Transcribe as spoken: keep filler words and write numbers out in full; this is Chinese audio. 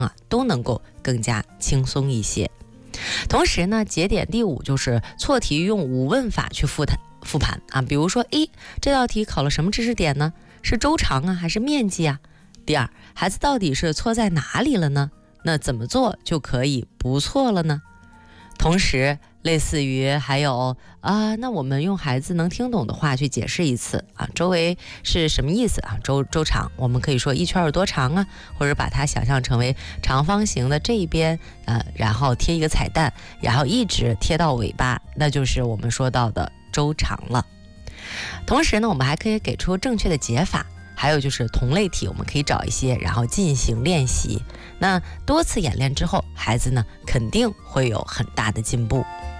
啊都能够更加轻松一些。同时呢，节点第五就是错题用五问法去复盘复盘啊，比如说一，这道题考了什么知识点呢？是周长啊还是面积啊？第二，孩子到底是错在哪里了呢？那怎么做就可以不错了呢？同时类似于还有啊，那我们用孩子能听懂的话去解释一次啊，周围是什么意思啊？周周长我们可以说一圈有多长啊，或者把它想象成为长方形的这一边呃，然后贴一个彩蛋，然后一直贴到尾巴，那就是我们说到的周长了。同时呢，我们还可以给出正确的解法，还有就是同类题我们可以找一些然后进行练习，那多次演练之后孩子呢肯定会有很大的进步。